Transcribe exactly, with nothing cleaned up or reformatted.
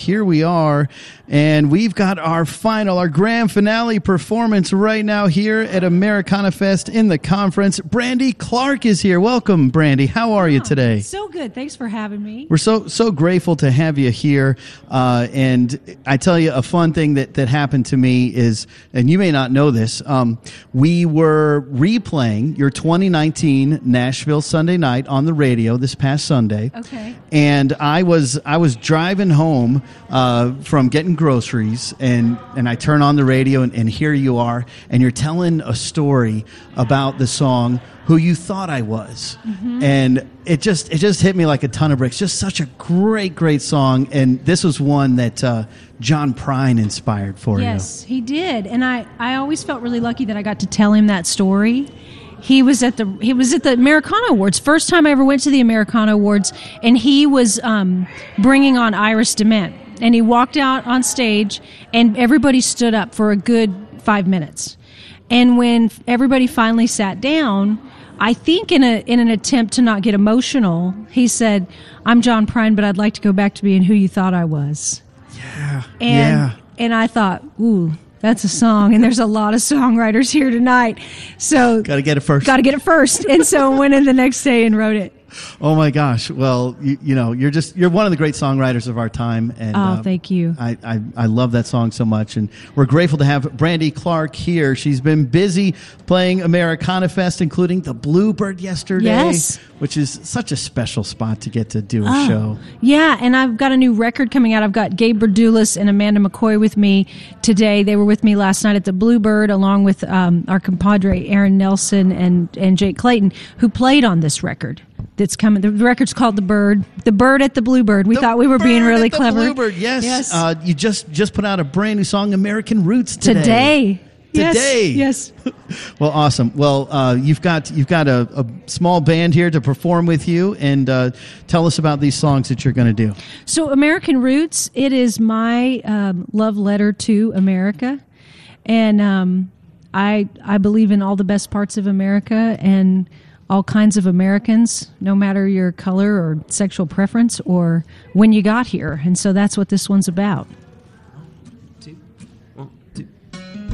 Here we are, and we've got our final, our grand finale performance right now here at Americana Fest in the conference. Brandy Clark is here. Welcome, Brandy. How are you today? So good. Thanks for having me. We're so so grateful to have you here. Uh, and I tell you, a fun thing that, that happened to me is, and you may not know this, um, we were replaying your twenty nineteen Nashville Sunday Night on the radio this past Sunday. Okay. And I was I was driving home uh, from getting groceries, and, and I turn on the radio, and, and here you are, and you're telling a story about the song Who You Thought I Was. Mm-hmm. And it just it just hit me like a ton of bricks. Just such a great, great song. And this was one that uh, John Prine inspired for yes, you. Yes, he did. And I, I always felt really lucky that I got to tell him that story. He was at the he was at the Americana Awards. First time I ever went to the Americana Awards, and he was um, bringing on Iris DeMent. And he walked out on stage, and everybody stood up for a good five minutes. And when everybody finally sat down, I think in a in an attempt to not get emotional, he said, "I'm John Prine, but I'd like to go back to being who you thought I was." Yeah. And yeah. and I thought, ooh, that's a song, and there's a lot of songwriters here tonight. So got to get it first. Got to get it first. And so I went in the next day and wrote it. Oh my gosh! Well, you, you know, you're just you're one of the great songwriters of our time, and oh, uh, thank you. I, I I love that song so much, and we're grateful to have Brandy Clark here. She's been busy playing Americana Fest, including the Bluebird yesterday, yes. which is such a special spot to get to do a oh, show. Yeah, and I've got a new record coming out. I've got Gabe Berdulis and Amanda McCoy with me today. They were with me last night at the Bluebird, along with um, our compadre Aaron Nelson and and Jake Clayton, who played on this record. That's coming. The record's called The Bird. The Bird at the Bluebird. We the thought we were being really at the clever. Bluebird, yes. yes. Uh, you just just put out a brand new song, American Roots, today. Today. Today. Yes. yes. Well, awesome. Well, uh, you've got you've got a, a small band here to perform with you, and uh, tell us about these songs that you're going to do. So, American Roots. It is my um, love letter to America, and um, I I believe in all the best parts of America and all kinds of Americans, no matter your color or sexual preference or when you got here. And so that's what this one's about.